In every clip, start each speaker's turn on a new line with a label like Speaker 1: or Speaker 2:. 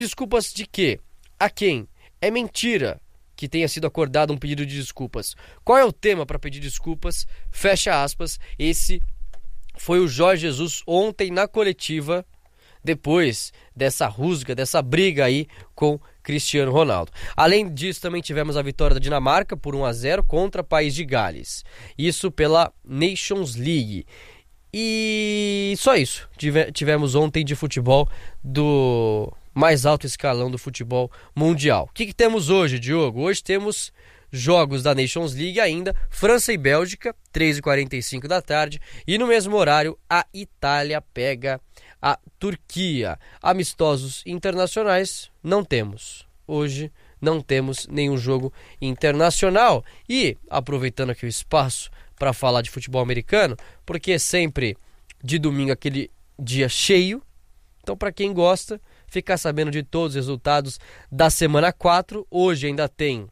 Speaker 1: Desculpas de quê? A quem? É mentira que tenha sido acordado um pedido de desculpas. Qual é o tema para pedir desculpas? Fecha aspas. Esse foi o Jorge Jesus ontem na coletiva, depois dessa rusga, dessa briga aí com Cristiano Ronaldo. Além disso, também tivemos a vitória da Dinamarca por 1-0 contra o País de Gales. Isso pela Nations League. E só isso. Tivemos ontem de futebol do mais alto escalão do futebol mundial. O que temos hoje, Diogo? Hoje temos jogos da Nations League ainda, França e Bélgica, 3h45 da tarde, e no mesmo horário a Itália pega a Turquia. Amistosos internacionais não temos. Hoje não temos nenhum jogo internacional. E, aproveitando aqui o espaço para falar de futebol americano, porque é sempre de domingo aquele dia cheio, então para quem gosta, ficar sabendo de todos os resultados da semana 4, hoje ainda tem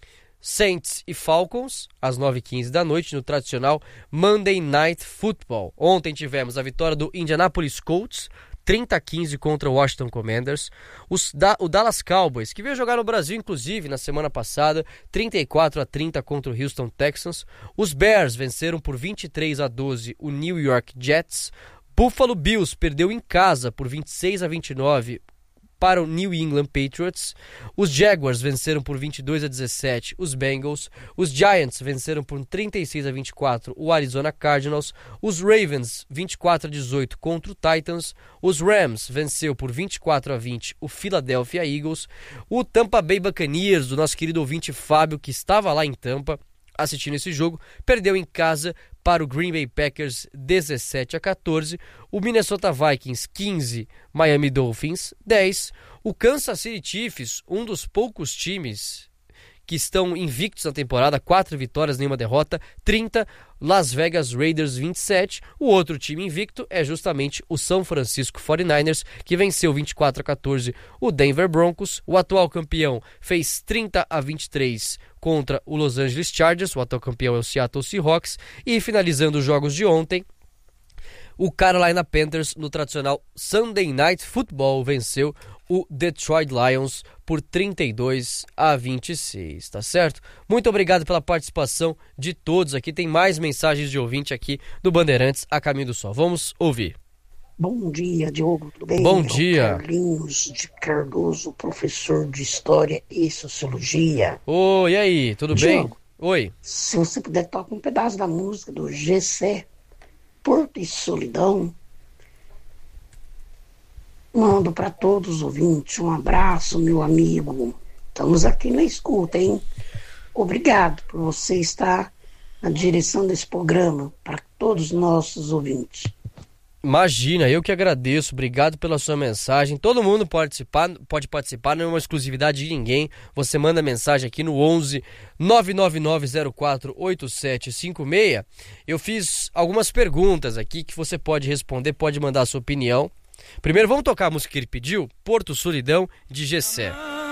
Speaker 1: Saints e Falcons, às 9h15 da noite, no tradicional Monday Night Football. Ontem tivemos a vitória do Indianapolis Colts, 30-15 contra o Washington Commanders. O Dallas Cowboys, que veio jogar no Brasil, inclusive, na semana passada, 34-30 contra o Houston Texans. Os Bears venceram por 23-12 o New York Jets. Buffalo Bills perdeu em casa por 26-29 para o New England Patriots. Os Jaguars venceram por 22-17 os Bengals. Os Giants venceram por 36-24 o Arizona Cardinals. Os Ravens 24-18 contra o Titans. Os Rams venceu por 24-20 o Philadelphia Eagles. O Tampa Bay Buccaneers, do nosso querido ouvinte Fábio, que estava lá em Tampa assistindo esse jogo, perdeu em casa para o Green Bay Packers 17-14, o Minnesota Vikings 15, Miami Dolphins 10, o Kansas City Chiefs, um dos poucos times que estão invictos na temporada, 4 vitórias, nenhuma derrota, 30, Las Vegas Raiders 27, o outro time invicto é justamente o São Francisco 49ers, que venceu 24-14 o Denver Broncos, o atual campeão fez 30-23 contra o Los Angeles Chargers, o atual campeão é o Seattle Seahawks, e finalizando os jogos de ontem, o Carolina Panthers no tradicional Sunday Night Football venceu o Detroit Lions por 32-26, tá certo? Muito obrigado pela participação de todos aqui. Tem mais mensagens de ouvinte aqui do Bandeirantes a caminho do sol. Vamos ouvir.
Speaker 2: Bom dia, Diogo, tudo bem?
Speaker 1: Bom dia.
Speaker 2: Carlinhos de Cardoso, professor de História e Sociologia.
Speaker 1: Oi, e aí, tudo
Speaker 2: Diogo,
Speaker 1: bem? Oi.
Speaker 2: Se você puder tocar um pedaço da música do GC, Porto e Solidão, mando para todos os ouvintes um abraço, meu amigo. Estamos aqui na escuta, hein? Obrigado por você estar na direção desse programa para todos os nossos ouvintes.
Speaker 1: Imagina, eu que agradeço, obrigado pela sua mensagem. Todo mundo pode participar, não é uma exclusividade de ninguém. Você manda mensagem aqui no 11 99904 8756. Eu fiz algumas perguntas aqui que você pode responder, pode mandar a sua opinião. Primeiro vamos tocar a música que ele pediu, Porto Solidão, de Gessé.